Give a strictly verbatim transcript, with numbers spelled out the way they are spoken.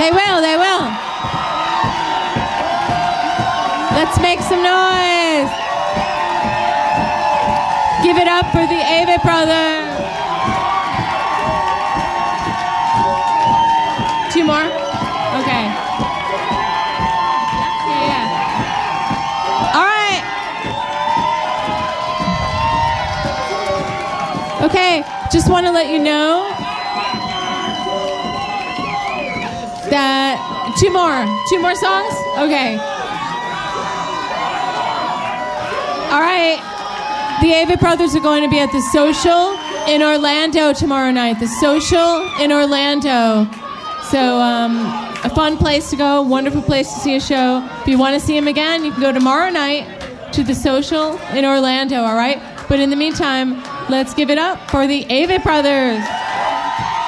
They will, they will. Let's make some noise. Give it up for the Avett Brothers. Two more? Okay. Yeah, yeah. All right. Okay, just want to let you know that two more, two more songs? Okay. All right. The Avett Brothers are going to be at the Social in Orlando tomorrow night. The Social in Orlando. So, um, a fun place to go, wonderful place to see a show. If you want to see them again, you can go tomorrow night to the Social in Orlando, all right? But in the meantime, let's give it up for the Avett Brothers.